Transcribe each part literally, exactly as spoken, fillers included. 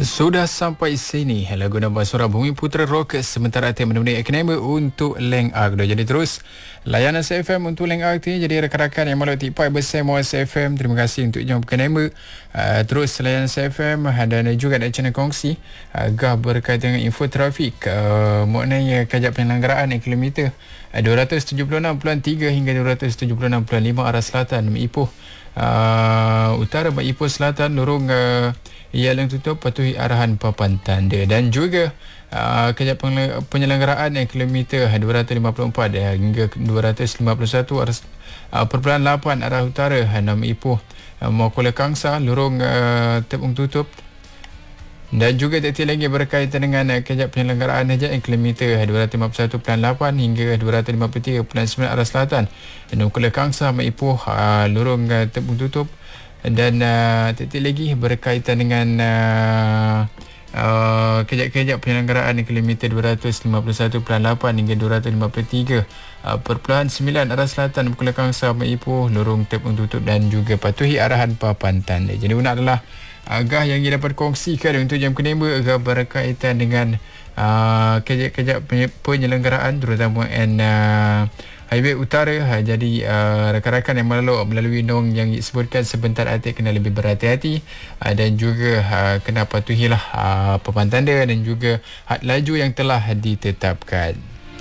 Sudah sampai sini lagu nama Suara Bumi Putra Rock sementara hati menemani Akademi untuk Leng Agdo. Jadi terus layanan S F M untuk Leng Agdo. Jadi rakan-rakan yang mahu tipai bersama S F M, terima kasih untuk jom Akademi. Uh, terus layanan S F M dan juga ada channel kongsi agak berkaitan dengan info trafik uh, mengenai kajak penyelenggaraan kilometer uh, dua ratus tujuh puluh enam perpuluhan tiga hingga dua ratus tujuh puluh enam perpuluhan lima arah selatan Ipoh uh, utara Ipoh Selatan lorong uh, ialah tutup patuhi arahan papan tanda. Dan juga uh, kejap penyelenggaraan yang kilometer dua ratus lima puluh empat uh, hingga dua ratus lima puluh satu arah uh, perpuluhan lapan arah utara enam Ipoh uh, Maukuala Kangsa lorong uh, tepung tutup. Dan juga terti lagi berkaitan dengan uh, kejap penyelenggaraan saja yang kilometer dua ratus lima puluh satu perpuluhan lapan hingga dua ratus lima puluh tiga perpuluhan sembilan arah selatan Maukuala Kangsa Ipoh uh, lorong uh, tepung tutup. Dan uh, terti lagi berkaitan dengan uh, uh, kejap-kejap penyelenggaraan di kilometer dua ratus lima puluh satu perpuluhan lapan hingga dua ratus lima puluh tiga perpuluhan sembilan arah selatan Maukuala Kangsa Ipoh lorong tepung tutup dan juga patuhi arahan papan tanda. Jadi ini adalah agah yang kita dapat kongsikan untuk jam kedua agak berkaitan dengan uh, kejap-kejap penyelenggaraan terutama en uh, Highway Utara. Ha, jadi uh, rakan-rakan yang melalui, melalui nong yang disebutkan sebentar hati kena lebih berhati-hati uh, dan juga uh, kena patuhilah uh, papan tanda dan juga had laju yang telah ditetapkan.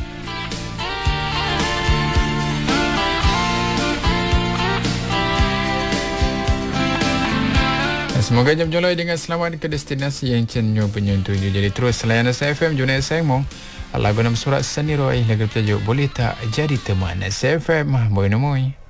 Semoga jam joloi dengan selamat ke destinasi yang cenyo penyentuju. Jadi terus layanan S F M Juna Sayang Mong lagu nama surat seni roy lagu tajuk boleh tak jadi teman S F M. Boy nomoi.